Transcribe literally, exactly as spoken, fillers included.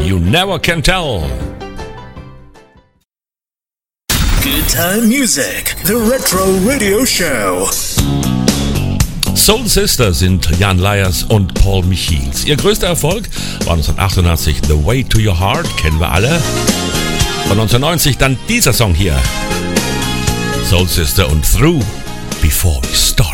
You Never Can Tell. Good Time Music, the Retro Radio Show. Soul Sister sind Jan Lyers und Paul Michiels. Ihr größter Erfolg war neunzehnhundertachtundachtzig The Way to Your Heart, kennen wir alle. Von neunzehnhundertneunzig dann dieser Song hier. Soul Sister und Through Before We Stop.